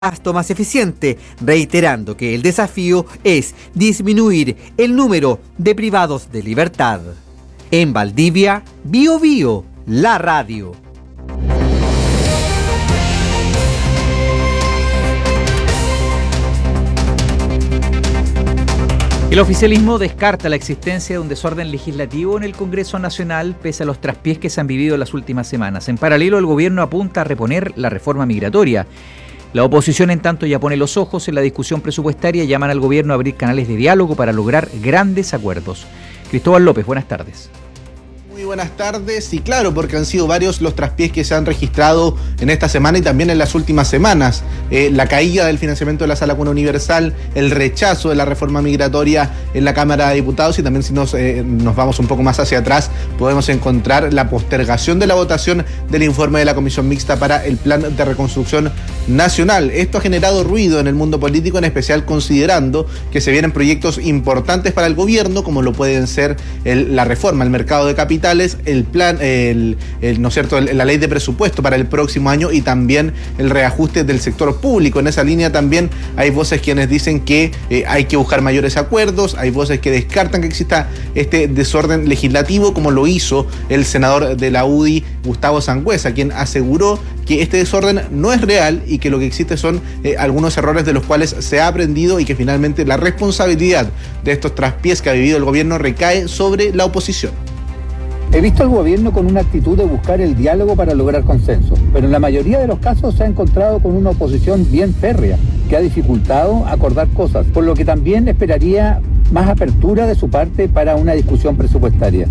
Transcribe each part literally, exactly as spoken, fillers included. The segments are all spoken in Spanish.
gasto más eficiente, reiterando que el desafío es disminuir el número de privados de libertad. En Valdivia, Bio Bio, la radio. El oficialismo descarta la existencia de un desorden legislativo en el Congreso Nacional pese a los traspiés que se han vivido en las últimas semanas. En paralelo, el gobierno apunta a reponer la reforma migratoria. La oposición, en tanto, ya pone los ojos en la discusión presupuestaria y llaman al gobierno a abrir canales de diálogo para lograr grandes acuerdos. Cristóbal López, buenas tardes. Muy buenas tardes, y claro, porque han sido varios los traspiés que se han registrado en esta semana y también en las últimas semanas. Eh, la caída del financiamiento de la Sala Cuna Universal, el rechazo de la reforma migratoria en la Cámara de Diputados, y también si nos, eh, nos vamos un poco más hacia atrás, podemos encontrar la postergación de la votación del informe de la Comisión Mixta para el Plan de Reconstrucción Nacional. Esto ha generado ruido en el mundo político, en especial considerando que se vienen proyectos importantes para el gobierno, como lo pueden ser el, la reforma al mercado de capitales, el plan, el, el, ¿no es cierto?, el, la ley de presupuesto para el próximo año y también el reajuste del sector público. En esa línea también hay voces quienes dicen que eh, hay que buscar mayores acuerdos, hay voces que descartan que exista este desorden legislativo, como lo hizo el senador de la U D I, Gustavo Sangüesa, quien aseguró que este desorden no es real y que lo que existe son eh, algunos errores de los cuales se ha aprendido y que finalmente la responsabilidad de estos traspiés que ha vivido el gobierno recae sobre la oposición. He visto al gobierno con una actitud de buscar el diálogo para lograr consenso, pero en la mayoría de los casos se ha encontrado con una oposición bien férrea, que ha dificultado acordar cosas, por lo que también esperaría más apertura de su parte para una discusión presupuestaria.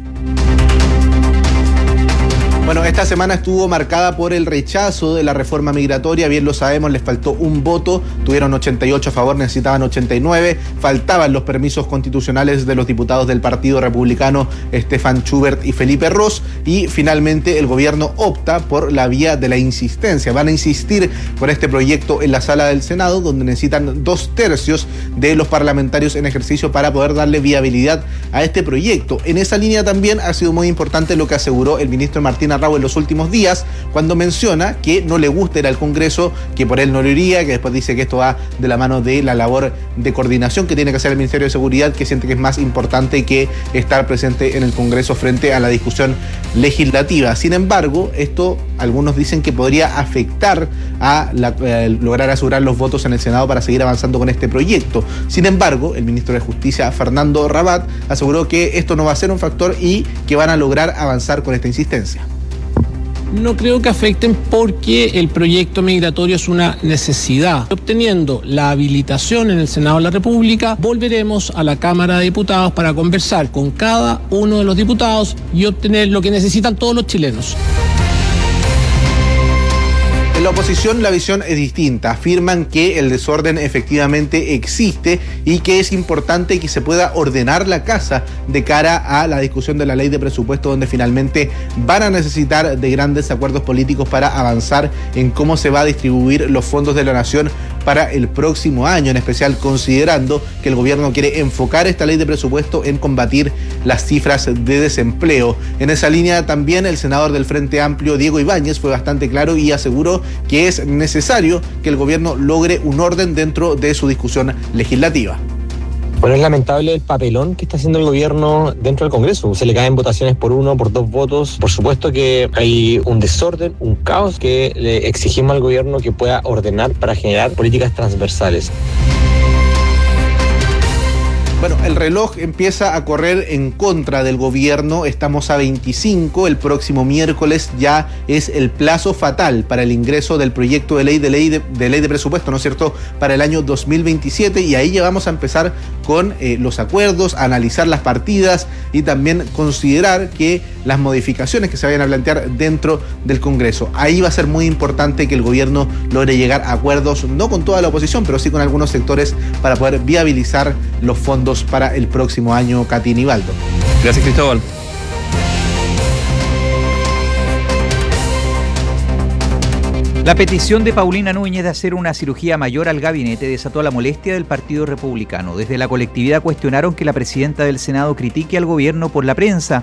Bueno, esta semana estuvo marcada por el rechazo de la reforma migratoria, bien lo sabemos, les faltó un voto, tuvieron ochenta y ocho a favor, necesitaban ochenta y nueve, faltaban los permisos constitucionales de los diputados del Partido Republicano, Stefan Schubert y Felipe Ros, y finalmente el gobierno opta por la vía de la insistencia. Van a insistir con este proyecto en la sala del Senado, donde necesitan dos tercios de los parlamentarios en ejercicio para poder darle viabilidad a este proyecto. En esa línea también ha sido muy importante lo que aseguró el ministro Martín Arrau en los últimos días, cuando menciona que no le gusta ir al Congreso, que por él no lo iría, que después dice que esto va de la mano de la labor de coordinación que tiene que hacer el Ministerio de Seguridad, que siente que es más importante que estar presente en el Congreso frente a la discusión legislativa. Sin embargo, esto algunos dicen que podría afectar a la, eh, lograr asegurar los votos en el Senado para seguir avanzando con este proyecto. Sin embargo, el ministro de Justicia, Fernando Rabat, aseguró que esto no va a ser un factor y que van a lograr avanzar con esta insistencia. No creo que afecten porque el proyecto migratorio es una necesidad. Obteniendo la habilitación en el Senado de la República, volveremos a la Cámara de Diputados para conversar con cada uno de los diputados y obtener lo que necesitan todos los chilenos. En la oposición la visión es distinta. Afirman que el desorden efectivamente existe y que es importante que se pueda ordenar la casa de cara a la discusión de la ley de presupuesto, donde finalmente van a necesitar de grandes acuerdos políticos para avanzar en cómo se va a distribuir los fondos de la nación para el próximo año, en especial considerando que el gobierno quiere enfocar esta ley de presupuesto en combatir las cifras de desempleo. En esa línea también el senador del Frente Amplio, Diego Ibáñez, fue bastante claro y aseguró que es necesario que el gobierno logre un orden dentro de su discusión legislativa. Bueno, es lamentable el papelón que está haciendo el gobierno dentro del Congreso. Se le caen votaciones por uno, por dos votos. Por supuesto que hay un desorden, un caos que le exigimos al gobierno que pueda ordenar para generar políticas transversales. Bueno, el reloj empieza a correr en contra del gobierno, estamos a veinticinco, el próximo miércoles ya es el plazo fatal para el ingreso del proyecto de ley de ley de, de ley de presupuesto, ¿no es cierto?, para el año dos mil veintisiete, y ahí ya vamos a empezar con eh, los acuerdos, a analizar las partidas y también considerar que las modificaciones que se vayan a plantear dentro del Congreso. Ahí va a ser muy importante que el gobierno logre llegar a acuerdos, no con toda la oposición, pero sí con algunos sectores para poder viabilizar los fondos para el próximo año, Katy Nivaldo. Gracias, Cristóbal. La petición de Paulina Núñez de hacer una cirugía mayor al gabinete desató la molestia del Partido Republicano. Desde la colectividad cuestionaron que la presidenta del Senado critique al gobierno por la prensa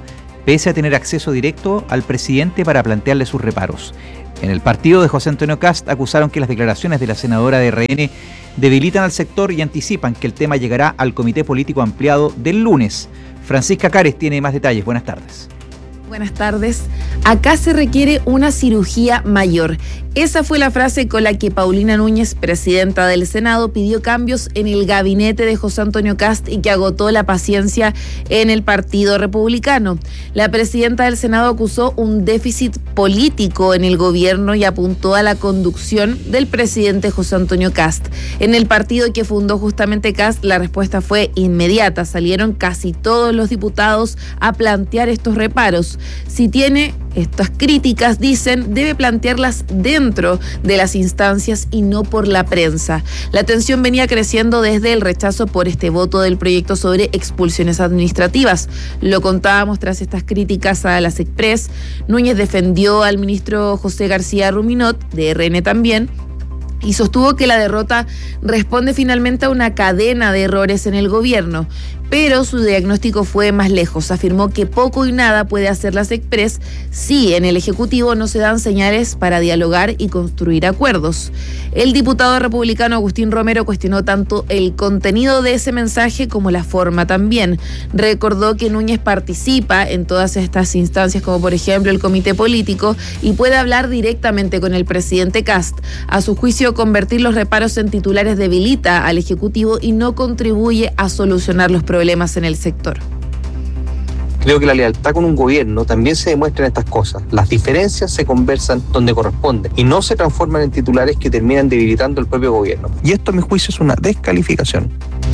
pese a tener acceso directo al presidente para plantearle sus reparos. En el partido de José Antonio Kast acusaron que las declaraciones de la senadora de R N debilitan al sector y anticipan que el tema llegará al comité político ampliado del lunes. Francisca Cares tiene más detalles. Buenas tardes. Buenas tardes. Acá se requiere una cirugía mayor. Esa fue la frase con la que Paulina Núñez, presidenta del Senado, pidió cambios en el gabinete de José Antonio Kast y que agotó la paciencia en el Partido Republicano. La presidenta del Senado acusó un déficit político en el gobierno y apuntó a la conducción del presidente José Antonio Kast. En el partido que fundó justamente Kast, la respuesta fue inmediata. Salieron casi todos los diputados a plantear estos reparos. Si tiene estas críticas, dicen, debe plantearlas dentro de las instancias y no por la prensa. La tensión venía creciendo desde el rechazo por este voto del proyecto sobre expulsiones administrativas. Lo contábamos tras estas críticas a las Express. Núñez defendió al ministro José García Ruminot, de R N también, y sostuvo que la derrota responde finalmente a una cadena de errores en el gobierno. Pero su diagnóstico fue más lejos. Afirmó que poco y nada puede hacer las Express si en el Ejecutivo no se dan señales para dialogar y construir acuerdos. El diputado republicano Agustín Romero cuestionó tanto el contenido de ese mensaje como la forma también. Recordó que Núñez participa en todas estas instancias, como por ejemplo el comité político, y puede hablar directamente con el presidente Kast. A su juicio, convertir los reparos en titulares debilita al Ejecutivo y no contribuye a solucionar los problemas problemas en el sector. Creo que la lealtad con un gobierno también se demuestra en estas cosas. Las diferencias se conversan donde corresponde y no se transforman en titulares que terminan debilitando el propio gobierno. Y esto, a mi juicio, es una descalificación.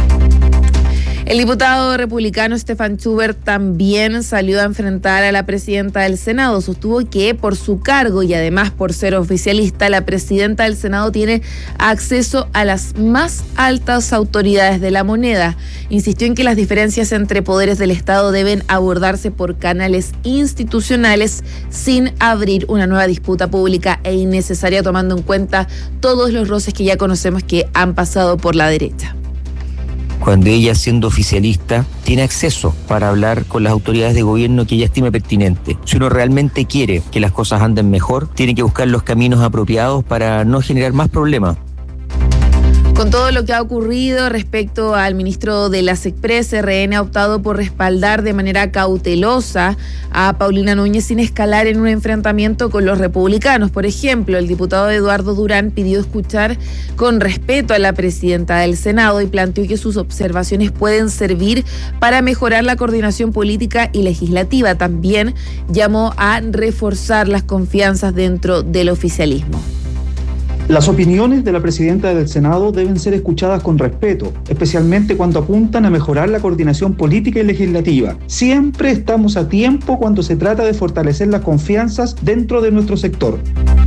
El diputado republicano Stefan Schubert también salió a enfrentar a la presidenta del Senado. Sostuvo que por su cargo y además por ser oficialista, la presidenta del Senado tiene acceso a las más altas autoridades de la moneda. Insistió en que las diferencias entre poderes del Estado deben abordarse por canales institucionales sin abrir una nueva disputa pública e innecesaria, tomando en cuenta todos los roces que ya conocemos que han pasado por la derecha. Cuando ella, siendo oficialista, tiene acceso para hablar con las autoridades de gobierno que ella estime pertinente. Si uno realmente quiere que las cosas anden mejor, tiene que buscar los caminos apropiados para no generar más problemas. Con todo lo que ha ocurrido respecto al ministro de las Express, R N ha optado por respaldar de manera cautelosa a Paulina Núñez sin escalar en un enfrentamiento con los republicanos. Por ejemplo, el diputado Eduardo Durán pidió escuchar con respeto a la presidenta del Senado y planteó que sus observaciones pueden servir para mejorar la coordinación política y legislativa. También llamó a reforzar las confianzas dentro del oficialismo. Las opiniones de la presidenta del Senado deben ser escuchadas con respeto, especialmente cuando apuntan a mejorar la coordinación política y legislativa. Siempre estamos a tiempo cuando se trata de fortalecer las confianzas dentro de nuestro sector.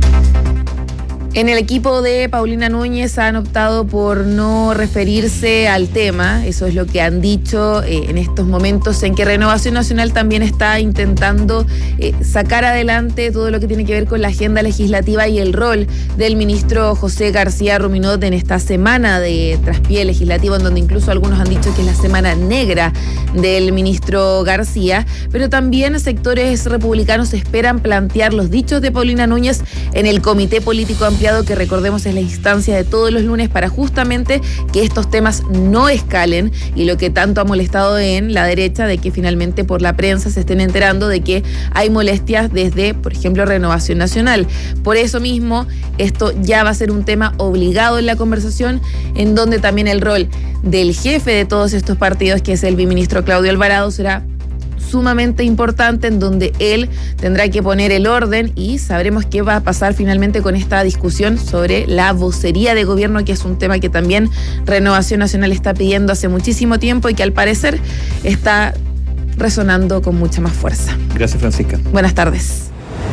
En el equipo de Paulina Núñez han optado por no referirse al tema. Eso es lo que han dicho eh, en estos momentos en que Renovación Nacional también está intentando eh, sacar adelante todo lo que tiene que ver con la agenda legislativa y el rol del ministro José García Ruminot en esta semana de traspié legislativo, en donde incluso algunos han dicho que es la semana negra del ministro García, pero también sectores republicanos esperan plantear los dichos de Paulina Núñez en el comité político ampliado, que recordemos es la instancia de todos los lunes para justamente que estos temas no escalen, y lo que tanto ha molestado en la derecha de que finalmente por la prensa se estén enterando de que hay molestias desde, por ejemplo, Renovación Nacional. Por eso mismo, esto ya va a ser un tema obligado en la conversación, en donde también el rol del jefe de todos estos partidos, que es el viceministro Claudio Alvarado, será sumamente importante, en donde él tendrá que poner el orden y sabremos qué va a pasar finalmente con esta discusión sobre la vocería de gobierno, que es un tema que también Renovación Nacional está pidiendo hace muchísimo tiempo y que al parecer está resonando con mucha más fuerza. Gracias, Francisca. Buenas tardes.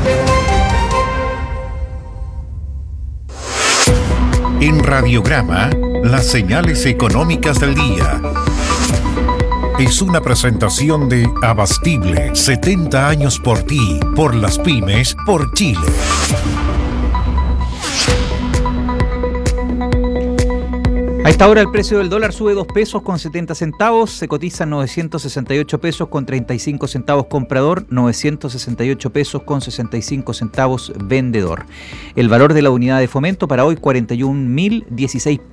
En Radiograma, las señales económicas del día. Es una presentación de Abastible, setenta años por ti, por las pymes, por Chile. A esta hora el precio del dólar sube dos pesos con setenta centavos, se cotiza novecientos sesenta y ocho pesos con treinta y cinco centavos comprador, novecientos sesenta y ocho pesos con sesenta y cinco centavos vendedor. El valor de la unidad de fomento para hoy cuarenta y un mil dieciséis